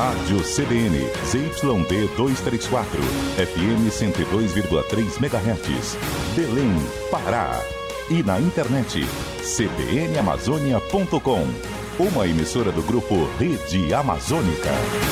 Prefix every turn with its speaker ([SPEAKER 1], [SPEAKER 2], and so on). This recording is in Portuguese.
[SPEAKER 1] Rádio CBN, ZYD 234, FM 102,3 MHz, Belém, Pará. E na internet, cbnamazônia.com, uma emissora do grupo Rede Amazônica.